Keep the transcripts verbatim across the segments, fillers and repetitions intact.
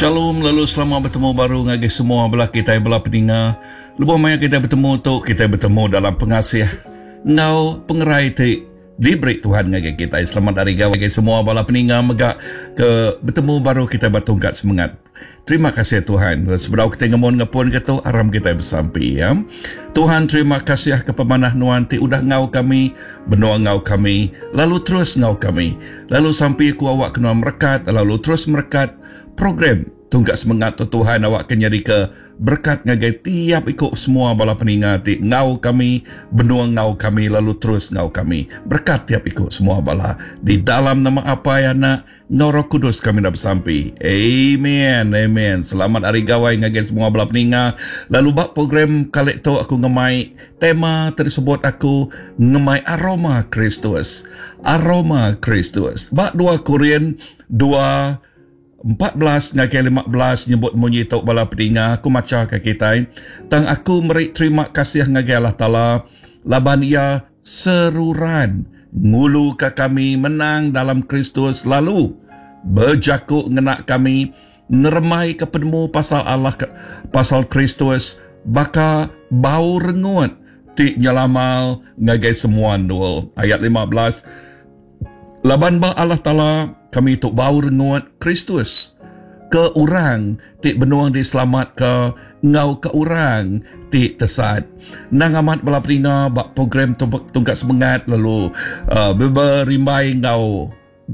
Shalom, lalu selamat bertemu baru ngagi semua belah kita belah peninga. Lupa maya kita bertemu tu, kita bertemu dalam pengasih ngau pengerai ti diberi Tuhan ngagi kita. Selamat hari ngagi semua belah peninga megak ke bertemu baru kita bertungkat semangat. Terima kasih Tuhan. Sebelum kita ngemon ngepun kata aram kita bersampai ya. Tuhan terima kasih ke pemanah nuan ti udah ngau kami, benua ngau kami, lalu terus ngau kami. Lalu sampai ku awak kena merekat, lalu terus merekat program tunggak semangat tu Tuhan awak kenyari ke berkat ngagai tiap ikut semua bala peningati ngau kami, benua ngau kami, lalu terus ngau kami berkat tiap ikut semua bala di dalam nama apa ya nak ngau Roh Kudus kami dah bersampai. Amen, amen. Selamat hari gawai ngagai semua bala peninga. Lalu bak program kali tu aku ngemai tema tersebut aku ngemai aroma Kristus, aroma Kristus. Bak dua Korin dua empat belas ngagai lima belas nyebut munyi tok bala peninga aku maca ke kita tang aku meri terima kasih ngagai Allah Taala laban ia seruran ngulu ke kami menang dalam Kristus lalu berjakuk ngenak kami ngeremai kepedemu pasal Allah pasal Kristus baka bau rengut ti nyalamal ngagai semua dul ayat lima belas laban ba Allah Taala kami tu bau rengut Kristus ke orang ti benuang diselamat ke ngau ke orang ti tesat nang amat bala peninga bak program tungkat semangat lalu uh, berimbai ngau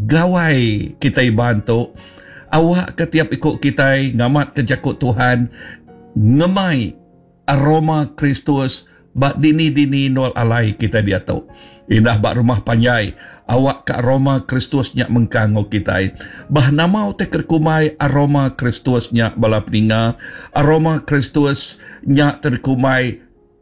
gawai kita bantu awak ketiap ikut kita ngamat kejakut Tuhan ngemai aroma Kristus bak dini-dini nol alai kita dia tahu indah bak rumah panjai awak ke aroma Kristusnya mengkanggo kita. Bah nama te terkumai aroma Kristusnya bala peninga. Aroma Kristusnya terkumai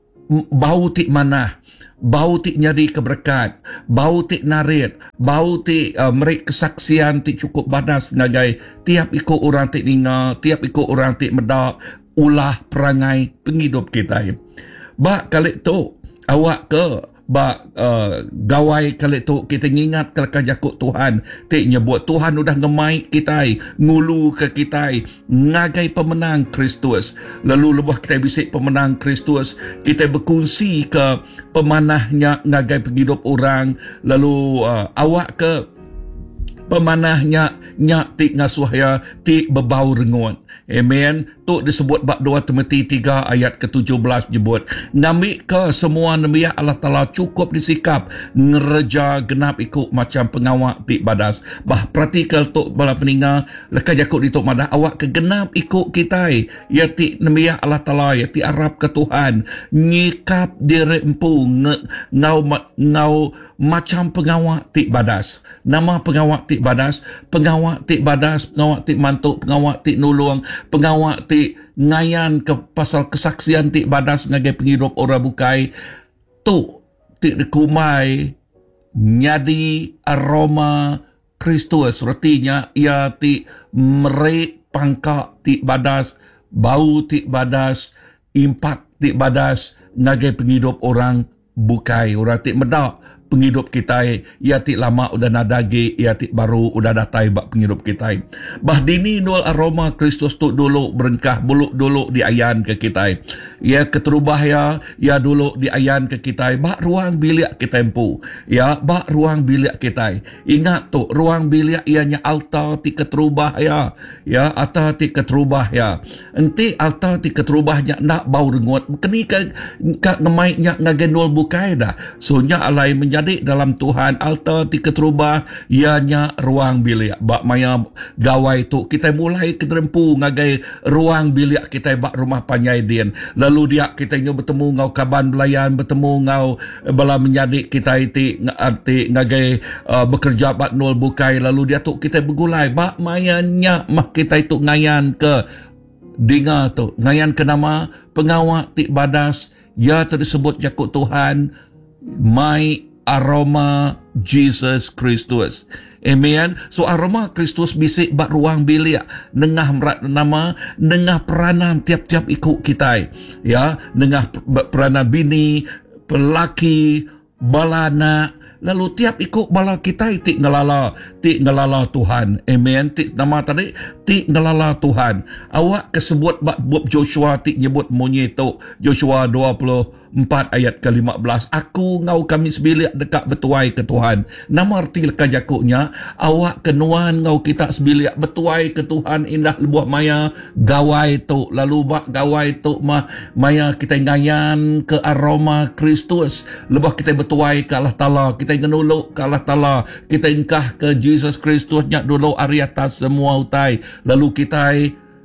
bau tik manah. Bau tik nyari keberkat. Bau tik narit. Bau tik uh, merik kesaksian tik cukup badas ngagai. Tiap ikut orang tik ninga. Tiap ikut orang tik medak. Ulah perangai penghidup kita. Bah kali tu awak ke ba uh, gawai kali tu kita ingat kalau kajakut Tuhan tik nyebut Tuhan udah ngemai kita ngulu ke kita ngagai pemenang Kristus lalu lebah kita bisik pemenang Kristus kita berkongsi ke pemanahnya ngagai penghidup orang lalu uh, awak ke pemanahnya nyak tik ngasuhya tik berbau rengut. Amen. Tu disebut bab dua Timotius tiga ayat ke tujuh belas nyebut nami ke semua namiah Allah Taala cukup disikap ngereja genap ikut macam pengawak ti badas. Bah praktikal tu bala peninga lekas jakut di tok madah awak ke genap ikut kita ya ti namiah Allah Taala ya ti arab ke Tuhan nyikap diri empu ngau ngau macam pengawak ti badas. Nama pengawak ti badas, pengawak ti badas, pengawak ti mantuk, pengawak ti nulung, pengawak ti ngayan ke pasal kesaksian ti badas ngagai penghidup orang bukai tu ti dikumai nyadi aroma Kristus retinya ia ti merik pangkak ti badas bau ti badas impak ti badas ngagai penghidup orang bukai orang ti medak penghidup kita ia tik lama udah nadagi ia tik baru udah datai bak penghidup kita bah dini nol aroma Kristus tu dulu berengkah buluk dulu diayan ke kita ia keterubah ya ia dulu diayan ke kita bak ruang bilik kita empu ya bak ruang bilik kita ingat tu ruang bilik ianya altar tik keterubah ya ya altar tik keterubah ya enti altar tik keterubahnya nak bau rengut keni ka ngemai nya ngagenul bukai dah sonya alai jadi dalam Tuhan altar ti keterubah ianya ruang bilik bak maya gawai tu kita mulai kedrempu ngagai ruang bilik kita bak rumah panjai din lalu dia kita nyo bertemu ngau kaban belayan bertemu ngau bala menjadi kita ti arti ngagai uh, bekerja bak nol bukai lalu dia tu kita bergulai bak mayanya mah kita itu ngayan ke dinga tu ngayan ke nama pengawak ti badas ya tersebut jakut Tuhan mai aroma Jesus Kristus. Amen. So aroma Kristus bisik bak ruang bilik nengah merat nama nengah peranan tiap-tiap ikut kita. Ya, nengah peranan bini, pelaki, balana Lalu tiap ikut bala kita ti ngelala, ti ngelala Tuhan. Amen. Ti nama tadi ti ngelala Tuhan. Awak kesebut bab Joshua ti nyebut monye tu Joshua dua puluh empat ayat ke lima belas. Aku ngau kami sebilik dekat betuai ke Tuhan. Nama arti kajakuknya, awak kenuan ngau kita sebilik betuai ke Tuhan indah lebuh maya gawai tu. Lalu bak gawai tu mah maya kita ngayan ke aroma Kristus. Lebuh kita betuai ke Allah Ta'ala. Kita ngenuluk ke Allah Ta'ala. Kita ingkah ke Jesus Kristus nyak dulu ari atas semua utai. Lalu kita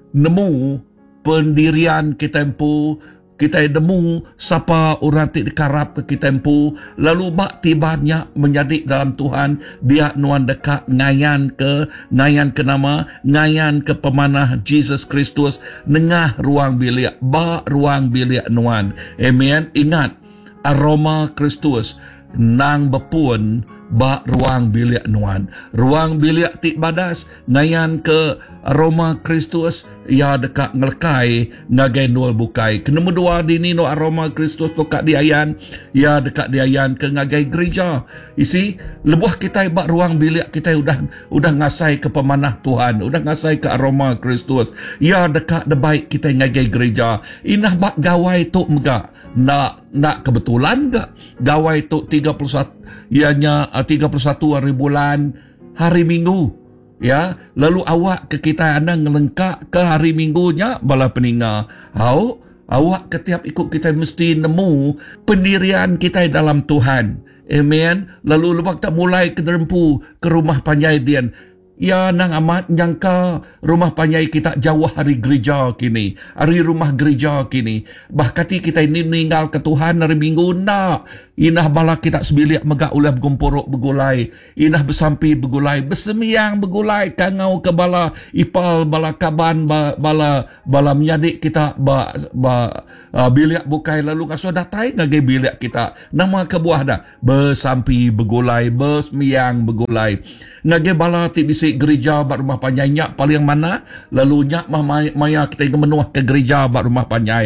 nemu pendirian kita empu, kita demu siapa orang ti dikarap ke kita empu, lalu bak tibanya menjadi dalam Tuhan, dia nuan dekat ngayan ke ngayan ke nama, ngayan ke pemanah Jesus Kristus nengah ruang bilik, bak ruang bilik nuan. Amen. Ingat, aroma Kristus nang bepun bak ruang bilik nuan. Ruang bilik ti badas ngayan ke aroma Kristus ya dekat ngelekai ngagai nual bukai. Kenemu dua dini no aroma Kristus dekat diayan ya dekat diayan ke ngagai gereja. Isi lebuh kita bak ruang bilik kita udah udah ngasai ke pemanah Tuhan, udah ngasai ke aroma Kristus. Ya dekat debaik kita ngagai gereja. Inah bak gawai tu mega. Nak nak kebetulan gak gawai tu tiga puluh satu ianya tiga puluh satu hari bulan hari Minggu. Ya, lalu awak ke kita anda ngelengkak ke hari Minggunya bala peninga. Hau, awak ketiap ikut kita mesti nemu pendirian kita dalam Tuhan. Amen. Lalu lepas tak mulai ke derempu ke rumah panjai dian. Ya nang amat nyangka rumah panjai kita jauh hari gereja kini. Hari rumah gereja kini. Bahkati kita ini meninggal ke Tuhan hari Minggu nak. Inah bala kita sebilik megak ulah bergumpuruk begulai. Inah bersampi begulai. Bersemiang begulai. Kangau ke bala ipal, bala kaban, bala bala, bala menyadik kita ba, ba, uh, bilik bukai. Lalu kasut datai ngagai bilik kita. Nama kebuah dah. Bersampi begulai. Bersemiang begulai. Ngagai bala ti bisik gereja bat rumah panjai nyak paling mana. Lalu nyak mah maya kita menuah ke gereja bat rumah panjai.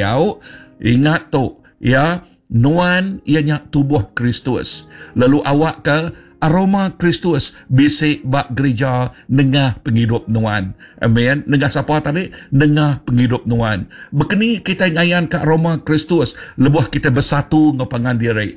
Ingat tu. Ya. Nuan ianya tubuh Kristus. Lalu awak ke aroma Kristus bisik bak gereja nengah penghidup nuan. Amen. Nengah siapa tadi? Nengah penghidup nuan. Bekeni kita ngayan ke aroma Kristus. Lebuh kita bersatu ngapangan diri.